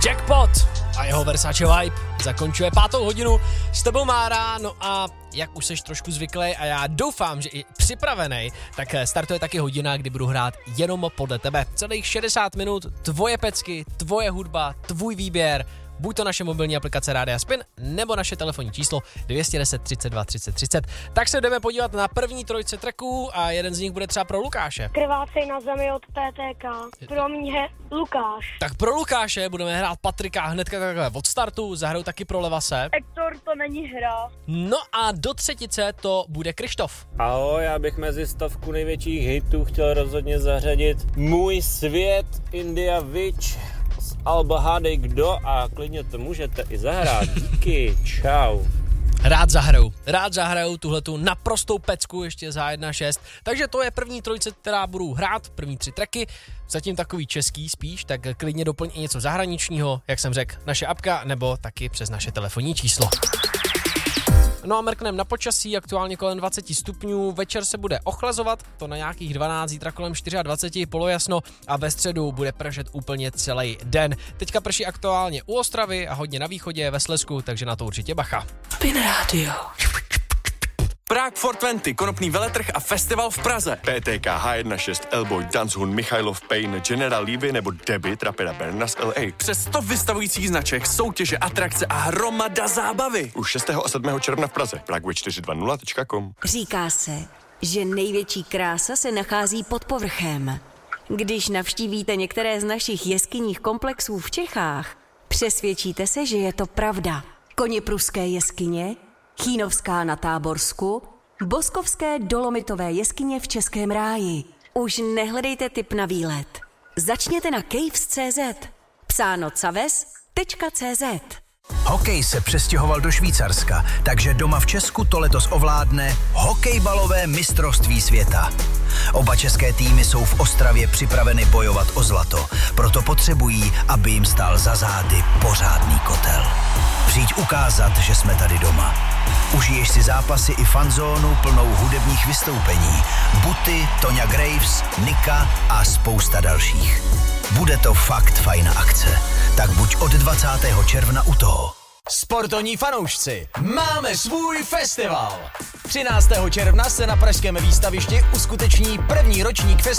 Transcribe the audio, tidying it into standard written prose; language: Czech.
Jackpot a jeho Versace Vibe zakončuje 5. hodinu. S tebou Mára, no a jak už seš trošku zvyklý a já doufám, že i připravený, tak startuje taky hodina, kdy budu hrát jenom podle tebe. Celých 60 minut, tvoje pecky, tvoje hudba, tvůj výběr. Buď to naše mobilní aplikace Rádia Spin, nebo naše telefonní číslo 210 32 30 30. Tak se jdeme podívat na první trojce tracků a jeden z nich bude třeba pro Lukáše. Krvácej na zemi od PTK. Pro mě Lukáš. Tak pro Lukáše budeme hrát Patrika hnedka takhle od startu, zahraju taky pro Levase. Hector, to není hra. No a do třetice to bude Krištof. Ahoj, já bych mezi 100 největčích hitů chtěl rozhodně zařadit Můj svět, India Witch z alba Hádej kdo a klidně to můžete i zahrát. Díky, čau. Rád zahraju tuhletu naprostou pecku ještě za 1.6. Takže to je první trojce, která budu hrát, první 3 tracky. Zatím takový český spíš, tak klidně doplň i něco zahraničního, jak jsem řekl, naše apka, nebo taky přes naše telefonní číslo. No a mrknem na počasí, aktuálně kolem 20 stupňů, večer se bude ochlazovat, to na nějakých 12, zítra kolem 24, polojasno a ve středu bude pršet úplně celý den. Teďka prší aktuálně u Ostravy a hodně na východě, ve Slezsku, takže na to určitě bacha. Spin Radio. Prague 420, konopný veletrh a festival v Praze. PTK, H16, Elboy, Danzhun, Michailov, Payne, General Levy nebo Debbie, Trapera Berna z LA. Přes 100 vystavujících značek, soutěže, atrakce a hromada zábavy. Už 6. a 7. června v Praze. Prague420.com. Říká se, že největší krása se nachází pod povrchem. Když navštívíte některé z našich jeskyních komplexů v Čechách, přesvědčíte se, že je to pravda. Koněpruské jeskyně, Chýnovská na Táborsku, Boskovské dolomitové jeskyně v Českém ráji. Už nehledejte tip na výlet. Začněte na caves.cz. Psáno caves.cz. Hokej se přestěhoval do Švýcarska, takže doma v Česku to letos ovládne hokejbalové mistrovství světa. Oba české týmy jsou v Ostravě připraveny bojovat o zlato, proto potřebují, aby jim stál za zády pořádný kotel. Přijď ukázat, že jsme tady doma. Užiješ si zápasy i fanzónu plnou hudebních vystoupení. Buty, Toňa Graves, Nika a spousta dalších. Bude to fakt fajná akce. Tak buď od 20. června u toho. Sportovní fanoušci, máme svůj festival. 13. června se na pražském výstavišti uskuteční první ročník festivalu